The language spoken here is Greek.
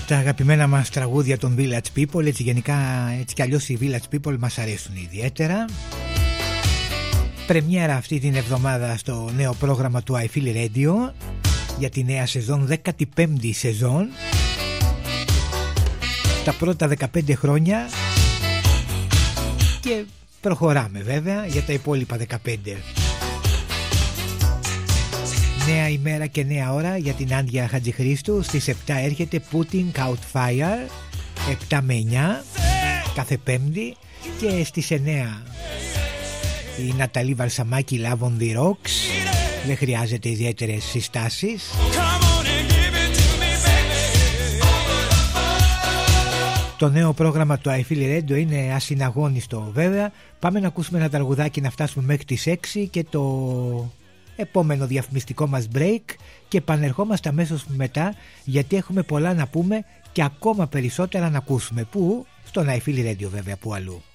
Τα αγαπημένα μας τραγούδια των Village People, έτσι γενικά, έτσι κι αλλιώς οι Village People μας αρέσουν ιδιαίτερα. Πρεμιέρα αυτή την εβδομάδα στο νέο πρόγραμμα του I Feel Radio για τη νέα σεζόν, 15η σεζόν. Τα πρώτα 15 χρόνια και προχωράμε βέβαια για τα υπόλοιπα 15. Νέα ημέρα και νέα ώρα για την Άντια Χατζηχρήστου. Στις 7 έρχεται Putting Out Fire, 7 με 9 κάθε Πέμπτη. Και στις 9 η Ναταλή Βαλσαμάκη, Love on the Rocks. Δεν χρειάζεται ιδιαίτερες συστάσεις. Το νέο πρόγραμμα του I Feel Radio είναι ασυναγώνιστο βέβαια. Πάμε να ακούσουμε ένα τραγουδάκι να φτάσουμε μέχρι τις 6 και το επόμενο διαφημιστικό μας break και επανερχόμαστε αμέσως μετά, γιατί έχουμε πολλά να πούμε και ακόμα περισσότερα να ακούσουμε. Πού? Στον I Feel Radio βέβαια, που αλλού.